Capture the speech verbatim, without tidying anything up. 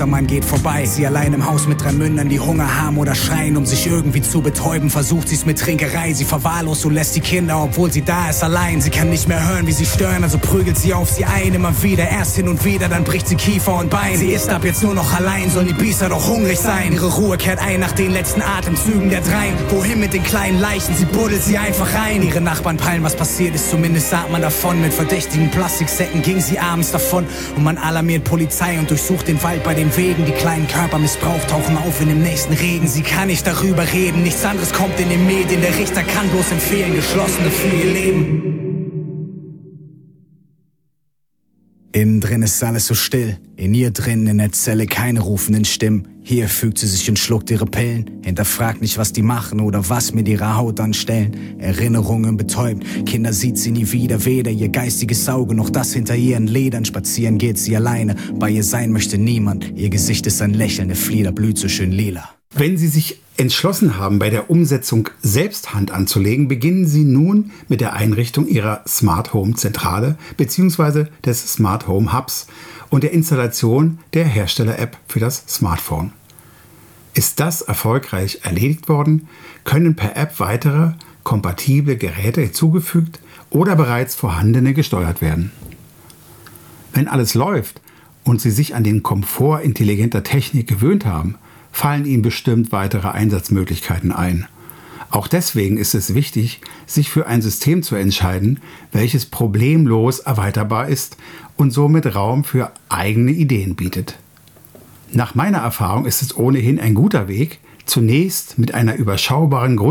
großer Mann geht vorbei. Sie allein im Haus mit drei Mündern, die Hunger haben oder schreien, um sich irgendwie zu betäuben. Versucht sie's mit Trinkerei, sie verwahrlost und lässt die Kinder, obwohl sie da ist, allein. Sie kann nicht mehr hören, wie sie stören, also prügelt sie auf sie ein. Immer wieder, erst hin und wieder, dann bricht sie Kiefer und Bein. Sie ist ab jetzt nur noch allein, sollen die Biester doch hungrig sein. Ihre Ruhe kehrt ein nach den letzten Atemzügen der Dreien. Wohin mit den kleinen Leichen, sie buddelt sie einfach rein. Ihre Nachbarn peilen, was passiert ist, zumindest sagt man davon. Mit verdächtigen Plastiksäcken ging sie abends davon. Und man alarmiert Polizei und durchsucht den Wald bei den Wegen. Die kleinen Körper missbraucht, tauchen auf in dem nächsten Regen. Sie kann nicht darüber reden, nichts anderes kommt in den Medien. Der Richter kann bloß empfehlen, Geschlossene für ihr Leben. Innen drin ist alles so still, in ihr drin in der Zelle keine rufenden Stimmen. Hier fügt sie sich und schluckt ihre Pillen, hinterfragt nicht, was die machen oder was mit ihrer Haut anstellen. Erinnerungen betäubt, Kinder sieht sie nie wieder, weder ihr geistiges Auge noch das hinter ihren Ledern. Spazieren geht sie alleine, bei ihr sein möchte niemand. Ihr Gesicht ist ein Lächeln, der Flieder blüht so schön lila. Wenn Sie sich entschlossen haben, bei der Umsetzung selbst Hand anzulegen, beginnen Sie nun mit der Einrichtung Ihrer Smart Home Zentrale bzw. des Smart Home Hubs und der Installation der Hersteller-App für das Smartphone. Ist das erfolgreich erledigt worden, können per App weitere kompatible Geräte hinzugefügt oder bereits vorhandene gesteuert werden. Wenn alles läuft und Sie sich an den Komfort intelligenter Technik gewöhnt haben, fallen Ihnen bestimmt weitere Einsatzmöglichkeiten ein. Auch deswegen ist es wichtig, sich für ein System zu entscheiden, welches problemlos erweiterbar ist und somit Raum für eigene Ideen bietet. Nach meiner Erfahrung ist es ohnehin ein guter Weg, zunächst mit einer überschaubaren